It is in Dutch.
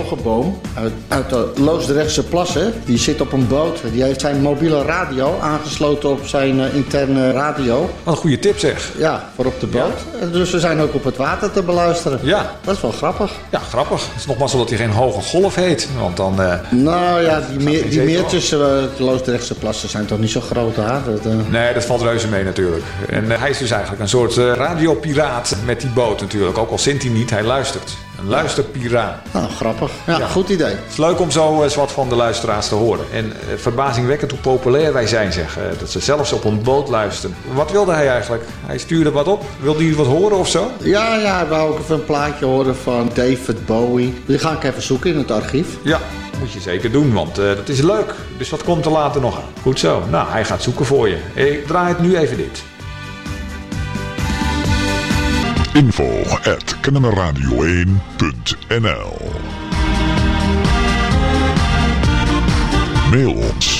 Hogeboom uit de Loosdrechtse Plassen. Die zit op een boot. Die heeft zijn mobiele radio aangesloten op zijn interne radio. Wat een goede tip zeg. Ja, voor op de boot. Ja. Dus we zijn ook op het water te beluisteren. Ja. Dat is wel grappig. Ja, grappig. Het is nog maar zo dat hij geen hoge golf heet. Want dan... Nou ja, die meertjes, de Loosdrechtse Plassen zijn toch niet zo groot, hè? Nee, dat valt reuze mee natuurlijk. En hij is dus eigenlijk een soort radiopiraat met die boot natuurlijk. Ook al zingt hij niet, hij luistert. Een luisterpiraat. Nou, grappig. Ja, goed idee. Het is leuk om zo eens wat van de luisteraars te horen. En verbazingwekkend hoe populair wij zijn, zeg. Dat ze zelfs op een boot luisteren. Wat wilde hij eigenlijk? Hij stuurde wat op. Wilde hij wat horen of zo? Ja, hij wou ook even een plaatje horen van David Bowie. Die ga ik even zoeken in het archief. Ja, moet je zeker doen, want dat is leuk. Dus dat komt er later nog aan. Goed zo. Nou, hij gaat zoeken voor je. Ik draai het nu even dit. info@kennemerradio1.nl Mail ons